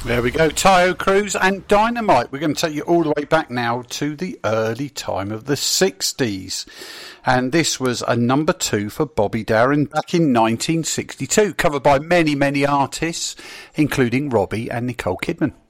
There we go, Taio Cruz and Dynamite. We're going to take you all the way back now to the early time of the 60s. And this was a number 2 for Bobby Darin back in 1962, covered by many, many artists, including Robbie and Nicole Kidman.